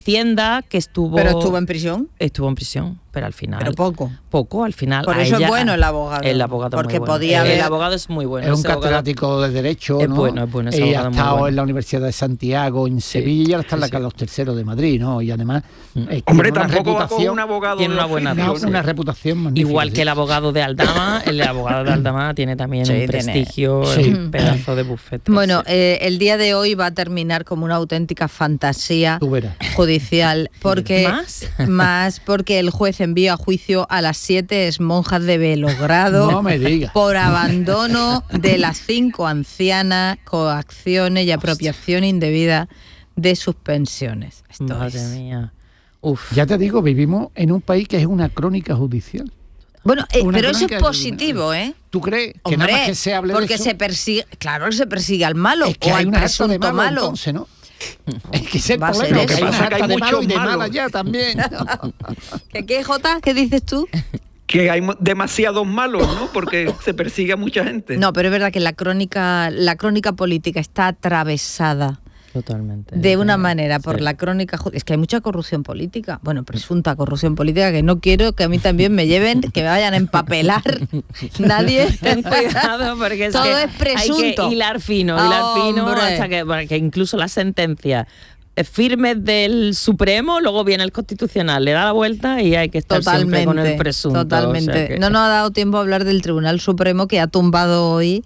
Hacienda, que estuvo... ¿Pero estuvo en prisión? Estuvo en prisión, pero al final... Pero poco. Poco, al final. Por eso es bueno el abogado. El abogado porque muy bueno. podía haber... El abogado es muy bueno. Es un catedrático de Derecho, es ¿no? Bueno, es bueno. Y ha estado en la Universidad de Santiago, en Sevilla, y ahora está en la Carlos III de Madrid, ¿no? Y además... Hombre, tampoco va con un abogado. Tiene una buena una reputación magnífica. Igual que el abogado de Aldama, el abogado de Aldama tiene también un prestigio, un pedazo de bufete. Bueno, el día de hoy va a terminar como una auténtica fantasía judicial, porque más porque el juez envía a juicio a las 7 monjas de Belogrado por abandono de las 5 ancianas, coacciones y apropiación indebida de sus pensiones. Madre mía. Uf. Ya te digo, vivimos en un país que es una crónica judicial. Bueno, pero eso es positivo, ¿eh? ¿Tú crees que nada más que se hable de eso? Porque se persigue, claro, se persigue al malo, es que o hay al presunto malo. Entonces, ¿no? Es que ese problema, que pasa que hay muchos de mala ya también. ¿Qué, Jota? ¿Qué dices tú? Que hay demasiados malos, ¿no? Porque se persigue a mucha gente. No, pero es verdad que la crónica política está atravesada totalmente de una manera por la crónica. Es que hay mucha corrupción política, bueno, presunta corrupción política, que no quiero que a mí también me lleven, que me vayan a empapelar. Nadie. Ten cuidado, porque todo es presunto. Hay que hilar fino hasta que incluso la sentencia firme del Supremo, luego viene el Constitucional, le da la vuelta y hay que estar siempre con el presunto. Totalmente. O sea que... No nos ha dado tiempo a hablar del Tribunal Supremo, que ha tumbado hoy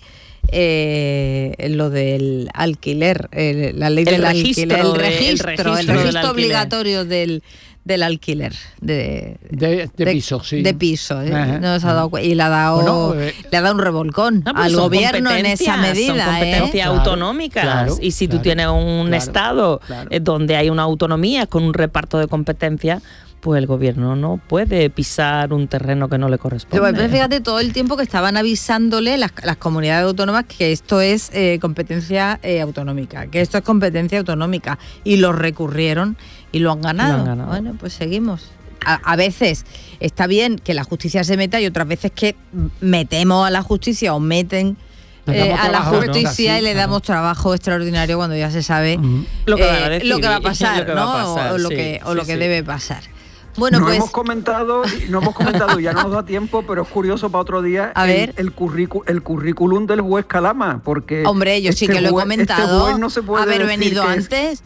lo del alquiler, la ley del alquiler, el registro obligatorio del alquiler de pisos, sí. De piso, no se ha dado y le ha dado un revolcón al gobierno en esa medida. Son competencias autonómicas, y si tú tienes un Estado donde hay una autonomía con un reparto de competencias, pues el gobierno no puede pisar un terreno que no le corresponde. Pero fíjate todo el tiempo que estaban avisándole las comunidades autónomas que esto es competencia autonómica, que esto es competencia autonómica, y lo recurrieron y lo han ganado. Bueno, pues seguimos. A veces está bien que la justicia se meta y otras veces que metemos a la justicia o meten a la justicia y le damos trabajo extraordinario cuando ya se sabe lo que va a pasar, o lo que debe pasar. Bueno, no hemos comentado, ya no nos da tiempo, pero es curioso para otro día el currículum del juez Calama, porque hombre, yo sí que lo he comentado. Este juez no se puede haber venido antes.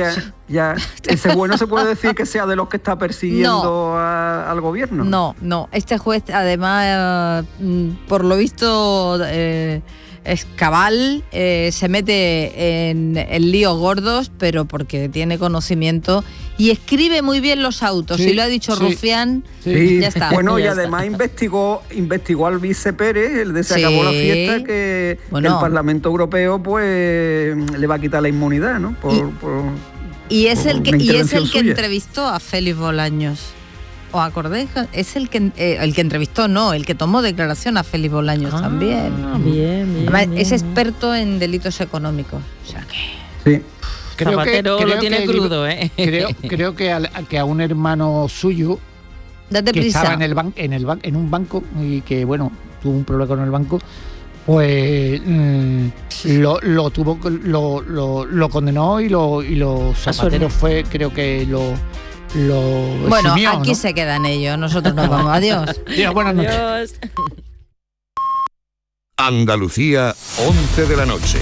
Ese juez no se puede decir que sea de los que está persiguiendo al gobierno. No, este juez además, por lo visto, es cabal, se mete en líos gordos, pero porque tiene conocimiento y escribe muy bien los autos. Y lo ha dicho Rufián, ya está. Bueno, y además investigó al vice Pérez, el de Se acabó la fiesta, que el Parlamento Europeo pues le va a quitar la inmunidad, ¿no? Y es el que entrevistó a Félix Bolaños. ¿Os acordáis? Es el que entrevistó, el que tomó declaración a Félix Bolaños también. Bien. Además, es experto en delitos económicos. O sea que... Sí. Zapatero lo tiene crudo, ¿eh? Creo que a un hermano suyo que estaba en un banco y que, bueno, tuvo un problema con el banco, pues lo condenó y Zapatero fue, creo que lo bueno, eximió, aquí se quedan ellos, nosotros nos vamos. Adiós. Buenas noches. Adiós. Andalucía, 11 de la noche.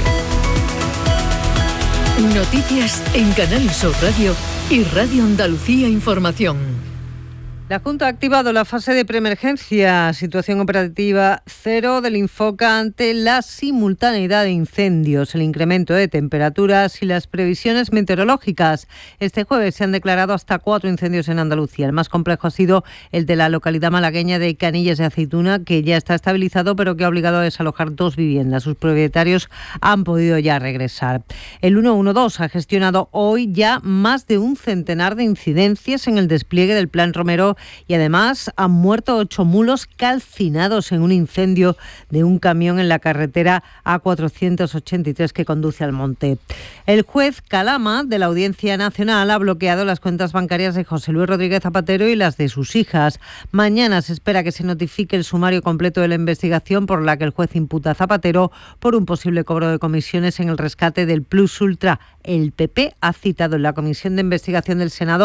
Noticias en Canal Sur Radio y Radio Andalucía Información. La Junta ha activado la fase de preemergencia, situación operativa 0 del Infoca ante la simultaneidad de incendios, el incremento de temperaturas y las previsiones meteorológicas. Este jueves se han declarado hasta 4 incendios en Andalucía. El más complejo ha sido el de la localidad malagueña de Canillas de Aceituna, que ya está estabilizado, pero que ha obligado a desalojar 2 viviendas. Sus propietarios han podido ya regresar. El 112 ha gestionado hoy ya más de un centenar de incidencias en el despliegue del Plan Romero, y además han muerto 8 mulos calcinados en un incendio de un camión en la carretera A483 que conduce al monte. El juez Calama, de la Audiencia Nacional, ha bloqueado las cuentas bancarias de José Luis Rodríguez Zapatero y las de sus hijas. Mañana se espera que se notifique el sumario completo de la investigación por la que el juez imputa a Zapatero por un posible cobro de comisiones en el rescate del Plus Ultra. El PP ha citado en la Comisión de Investigación del Senado